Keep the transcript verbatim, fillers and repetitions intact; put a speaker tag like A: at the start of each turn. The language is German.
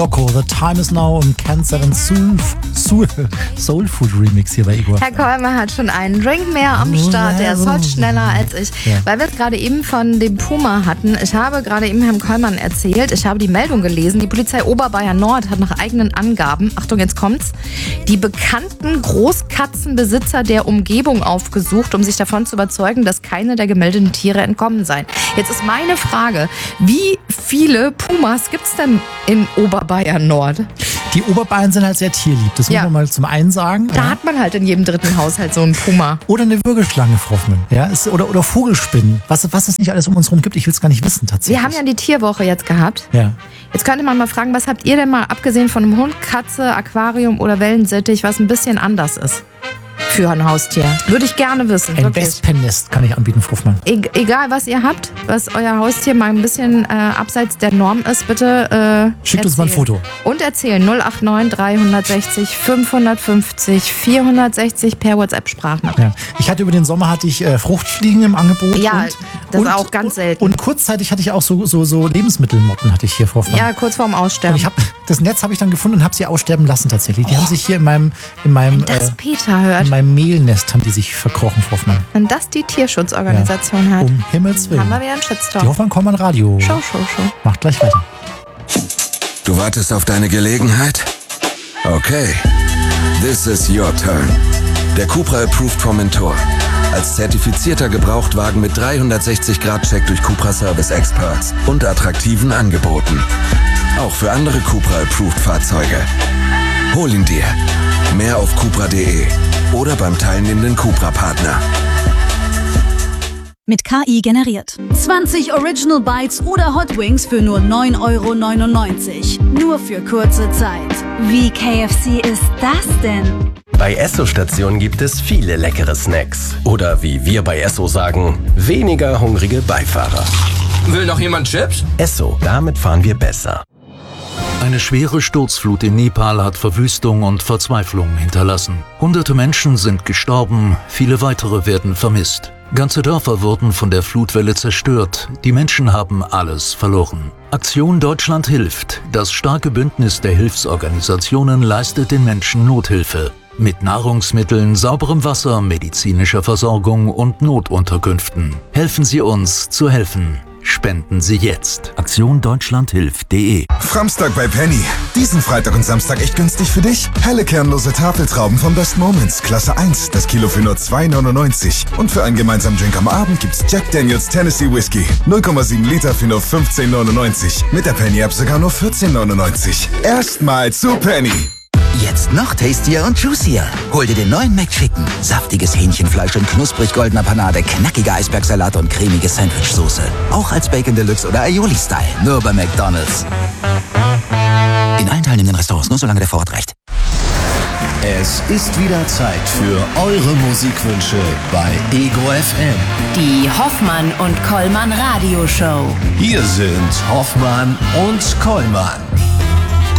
A: Loco, The Time Is Now im Can seven Soul, Soul, Soul Food Remix hier bei Igor.
B: Herr Kollmann hat schon einen Drink mehr am Start, der ist heute schneller als ich. Ja. Weil wir es gerade eben von dem Puma hatten. Ich habe gerade eben Herrn Kollmann erzählt, ich habe die Meldung gelesen, die Polizei Oberbayern Nord hat nach eigenen Angaben, Achtung, jetzt kommt's, die bekannten Großkatzenbesitzer der Umgebung aufgesucht, um sich davon zu überzeugen, dass keine der gemeldeten Tiere entkommen seien. Jetzt ist meine Frage, wie viele Pumas gibt's denn in Oberbayern Nord?
A: Die Oberbayern sind halt sehr tierlieb, das
B: ja.
A: muss man mal zum einen sagen.
B: Da ja. hat man halt in jedem dritten Haushalt so einen Puma.
A: Oder eine Würgeschlange, Frau Hoffmann. Ja, ist, oder, oder Vogelspinnen. Was, was es nicht alles um uns herum gibt, ich will es gar nicht wissen tatsächlich.
B: Wir haben ja die Tierwoche jetzt gehabt.
A: Ja.
B: Jetzt könnte man mal fragen, was habt ihr denn mal, abgesehen von einem Hund, Katze, Aquarium oder Wellensittich, was ein bisschen anders ist für ein Haustier? Würde ich gerne wissen.
A: Ein Wespennest kann ich anbieten, Frau Hoffmann.
B: E- egal, was ihr habt, was euer Haustier mal ein bisschen äh, abseits der Norm ist, bitte äh,
A: schickt uns mal ein Foto.
B: Und erzählen null acht neun dreihundertsechzig fünfhundertfünfzig vierhundertsechzig per WhatsApp-Sprachnachricht.
A: Ja. Ich hatte über den Sommer hatte ich äh, Fruchtfliegen im Angebot.
B: Ja,
A: und,
B: das
A: und,
B: ist auch ganz selten.
A: Und, und kurzzeitig hatte ich auch so, so, so Lebensmittelmotten hatte ich hier, Frau Hoffmann.
B: Ja, kurz vorm Aussterben.
A: Und ich hab, das Netz habe ich dann gefunden und habe sie aussterben lassen tatsächlich. Die oh. haben sich hier in meinem, in meinem,
B: Wenn das
A: äh,
B: Peter hört.
A: in meinem Mehlnest haben die sich verkrochen, Frau Hoffmann.
B: Wenn das die Tierschutzorganisation
A: ja.
B: hat,
A: um Himmels Willen.
B: haben wir wieder einen Shitstorm.
A: Die Hoffmann Kollmann Radio.
B: Show, show, show.
A: Macht gleich weiter.
C: Du wartest auf deine Gelegenheit? Okay. This is your turn. Der Cupra Approved Formentor. Als zertifizierter Gebrauchtwagen mit dreihundertsechzig Grad Check durch Cupra Service Experts und attraktiven Angeboten. Auch für andere Cupra Approved Fahrzeuge. Hol ihn dir. Mehr auf cupra punkt de oder beim teilnehmenden Cupra-Partner.
D: Mit K I generiert. zwanzig Original Bites oder Hot Wings für nur neun Euro neunundneunzig. Nur für kurze Zeit. Wie K F C ist das denn?
E: Bei Esso-Stationen gibt es viele leckere Snacks. Oder wie wir bei Esso sagen, weniger hungrige Beifahrer.
F: Will noch jemand Chips?
E: Esso, damit fahren wir besser.
G: Eine schwere Sturzflut in Nepal hat Verwüstung und Verzweiflung hinterlassen. Hunderte Menschen sind gestorben, viele weitere werden vermisst. Ganze Dörfer wurden von der Flutwelle zerstört. Die Menschen haben alles verloren. Aktion Deutschland hilft. Das starke Bündnis der Hilfsorganisationen leistet den Menschen Nothilfe. Mit Nahrungsmitteln, sauberem Wasser, medizinischer Versorgung und Notunterkünften. Helfen Sie uns zu helfen. Spenden Sie jetzt. Aktion Deutschland hilft punkt de.
H: Framstag bei Penny. Diesen Freitag und Samstag echt günstig für dich. Helle kernlose Tafeltrauben von Best Moments, Klasse eins. Das Kilo für nur zwei neunundneunzig. Und für einen gemeinsamen Drink am Abend gibt's Jack Daniels Tennessee Whiskey. null Komma sieben Liter für nur fünfzehn neunundneunzig. Mit der Penny-App sogar nur vierzehn neunundneunzig. Erstmal zu Penny.
I: Jetzt noch tastier und juicier. Hol dir den neuen McChicken. Saftiges Hähnchenfleisch in knusprig goldener Panade, knackige Eisbergsalat und cremige Sandwichsoße. Auch als Bacon Deluxe oder Aioli-Style. Nur bei McDonald's. In allen teilnehmenden Restaurants, nur solange der Vorrat reicht.
J: Es ist wieder Zeit für eure Musikwünsche bei Ego F M.
K: Die Hoffmann und Kollmann Radioshow.
J: Hier sind Hoffmann und Kollmann.